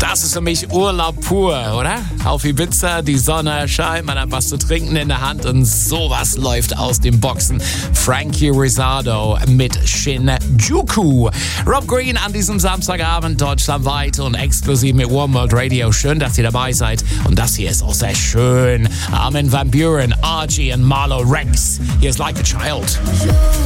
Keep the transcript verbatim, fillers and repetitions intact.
Das ist für mich Urlaub pur, oder? Auf Ibiza, die Sonne scheint, man hat was zu trinken in der Hand und sowas läuft aus den Boxen. Frankie Rizardo mit Shinjuku. Rob Green an diesem Samstagabend deutschlandweit und exklusiv mit One World Radio. Schön, dass ihr dabei seid. Und das hier ist auch sehr schön. Armin van Buuren, Archie und Marlo Rex. Hier ist Like a Child.